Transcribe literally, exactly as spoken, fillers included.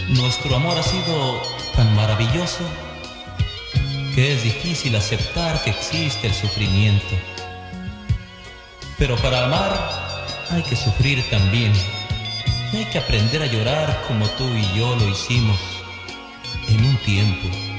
Nuestro amor ha sido tan maravilloso que es difícil aceptar que existe el sufrimiento. Pero para amar hay que sufrir también. Y hay que aprender a llorar como tú y yo lo hicimos en un tiempo.